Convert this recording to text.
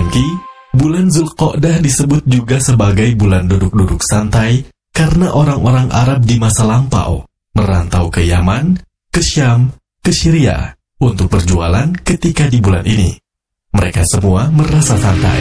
Dengki, bulan Zulqa'dah disebut juga sebagai bulan duduk-duduk santai karena orang-orang Arab di masa lampau merantau ke Yaman, ke Syam, ke Syria untuk berjualan ketika di bulan ini. Mereka semua merasa santai.